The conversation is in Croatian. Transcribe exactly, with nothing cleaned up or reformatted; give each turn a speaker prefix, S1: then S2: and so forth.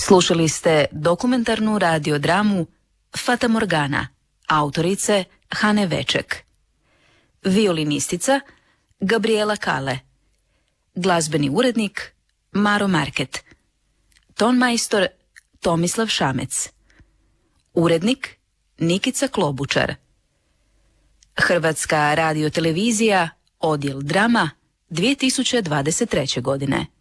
S1: Slušali ste dokumentarnu radiodramu Fata Morgana, autorice Hane Veček. Violinistica Gabriela Kale. Glazbeni urednik Maro Market. Tonmajstor Tomislav Šamec. Urednik Nikica Klobučar. Hrvatska radiotelevizija, odjel drama, dvije tisuće dvadeset treće. godine.